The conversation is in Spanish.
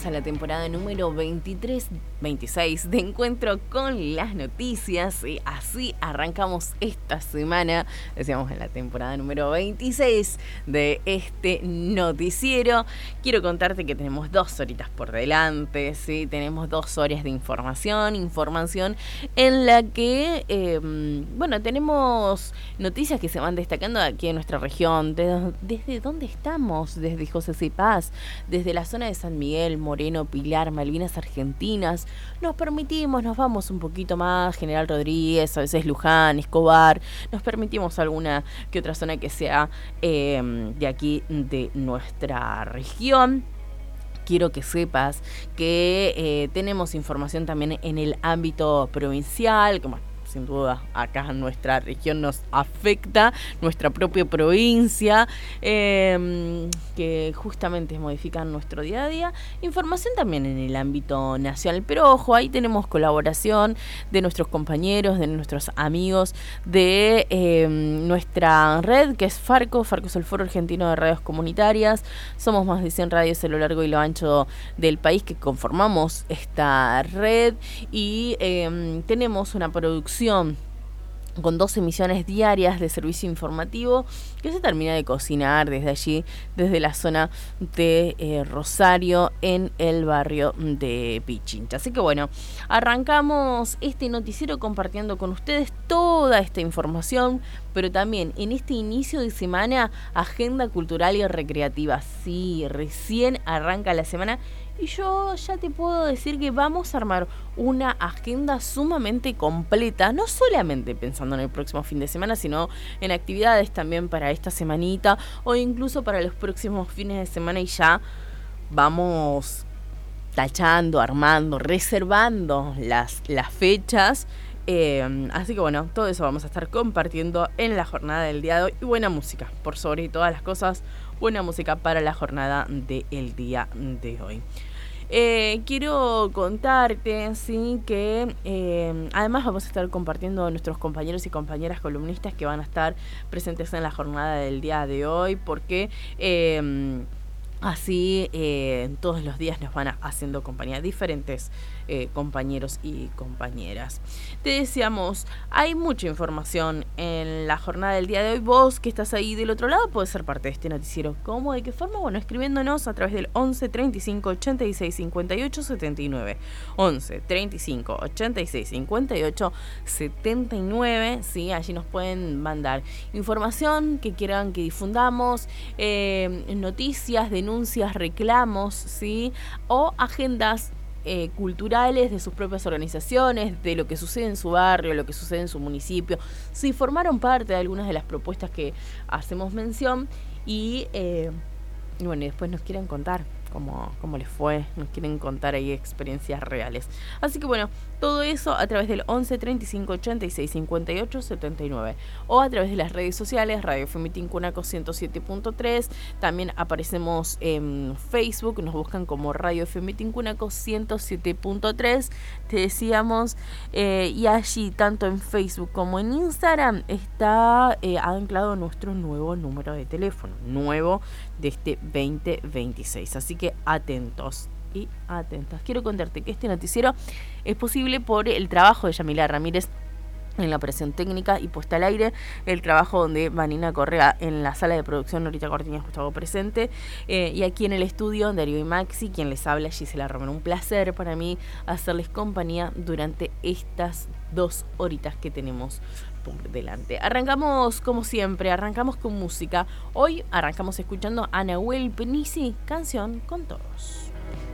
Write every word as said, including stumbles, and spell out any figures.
a la temporada número veintitrés veintiséis de Encuentro con las Noticias y así arrancamos esta semana, decíamos en la temporada número veintiséis de este noticiero. Quiero contarte que tenemos dos horitas por delante, ¿sí? Tenemos dos horas de información, información en la que, eh, bueno, tenemos noticias que se van destacando aquí en nuestra región, desde, desde dónde estamos, desde José C. Paz, desde la zona de San Miguel, Moreno, Pilar, Malvinas Argentinas. Nos permitimos, nos vamos un poquito más, General Rodríguez, a veces Luján, Escobar, nos permitimos alguna que otra zona que sea eh, de aquí, de nuestra región. Quiero que sepas que eh, tenemos información también en el ámbito provincial, como sin duda acá nuestra región nos afecta, nuestra propia provincia, eh, que justamente modifican nuestro día a día. Información también en el ámbito nacional, pero ojo, ahí tenemos colaboración de nuestros compañeros, de nuestros amigos, de eh, nuestra red que es Farco, Farco es el Foro Argentino de Radios Comunitarias. Somos más de cien radios a lo largo y lo ancho del país que conformamos esta red y eh, tenemos una producción con dos emisiones diarias de servicio informativo que se termina de cocinar desde allí, desde la zona de eh, Rosario, en el barrio de Pichincha. Así que bueno, arrancamos este noticiero compartiendo con ustedes toda esta información, pero también en este inicio de semana, agenda cultural y recreativa. Sí, recién arranca la semana y yo ya te puedo decir que vamos a armar una agenda sumamente completa, no solamente pensando en el próximo fin de semana, sino en actividades también para esta semanita o incluso para los próximos fines de semana, y ya vamos tachando, armando, reservando las, las fechas. Eh, así que bueno, todo eso vamos a estar compartiendo en la jornada del día de hoy. Y buena música, por sobre todas las cosas, buena música para la jornada del día de hoy. Eh, quiero contarte, sí, que eh, además vamos a estar compartiendo nuestros compañeros y compañeras columnistas que van a estar presentes en la jornada del día de hoy, porque eh, así eh, todos los días nos van a, haciendo compañía diferentes eh, compañeros y compañeras. Te decíamos, hay mucha información en la jornada del día de hoy. Vos que estás ahí del otro lado podés ser parte de este noticiero. ¿Cómo? ¿De qué forma? Bueno, escribiéndonos a través del once treinta y cinco ochenta y seis cincuenta y ocho setenta y nueve. once treinta y cinco ochenta y seis cincuenta y ocho setenta y nueve. Sí, allí nos pueden mandar información que quieran que difundamos, eh, noticias, denuncias, reclamos, sí, o agendas Eh, culturales de sus propias organizaciones, de lo que sucede en su barrio, lo que sucede en su municipio, si formaron parte de algunas de las propuestas que hacemos mención y, eh, y bueno, y después nos quieren contar cómo, cómo les fue, nos quieren contar ahí experiencias reales. Así que bueno, todo eso a través del once treinta y cinco ochenta y seis cincuenta y ocho setenta y nueve o a través de las redes sociales, Radio F M Tincunaco ciento siete punto tres. También aparecemos en Facebook, nos buscan como Radio F M Tincunaco ciento siete punto tres. Te decíamos, eh, y allí tanto en Facebook como en Instagram está eh, anclado nuestro nuevo número de teléfono, nuevo de este veinte veintiséis. Así que atentos y atentas. Quiero contarte que este noticiero es posible por el trabajo de Yamila Ramírez en la operación técnica y puesta al aire, el trabajo donde Vanina Correa en la sala de producción, Norita Cortiñas, Gustavo presente, eh, y aquí en el estudio, Darío y Maxi, quien les habla, Gisela Romero. Un placer para mí hacerles compañía durante estas dos horitas que tenemos por delante. Arrancamos como siempre, arrancamos con música. Hoy arrancamos escuchando a Nahuel Penisi, Canción con Todos.